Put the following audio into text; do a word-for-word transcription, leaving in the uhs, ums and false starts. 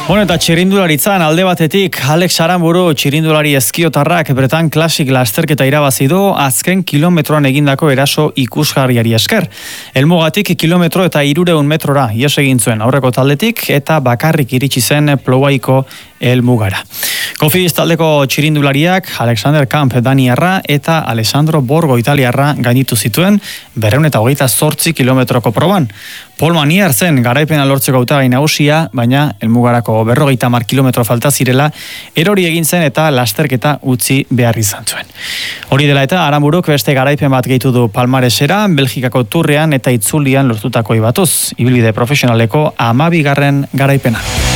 Bueno, eta txirindularitzan alde batetik Alex Aramburu txirindulari eskiotarrak Bretan Classic lasterketa irabazi du azken kilometroan egindako eraso ikusgarriari esker. Helmugatik kilometro eta hirureun metrora ihes egin zuen aurreko taldetik eta bakarrik iritsi zen Plouaiko helmugara. Cofidis taldeko txirindulariak Alexander Kamp daniarra eta Alessandro Borgo italiarra gainditu zituen berrehun eta hogeita zortzi kilometroko proban. Paul Manier zen garaipena lortzeko hautagai nagusia, baina helmugarako berrogeita hamar kilometro falta zirela erori egin zen eta lasterketa utzi behar izan zuen. Hori dela eta Aramburuk beste garaipen bat gehitu du palmaresera, Belgikako turrean eta itzulian lortutako ibatuz, ibilbide profesionaleko hamabigarren garaipena.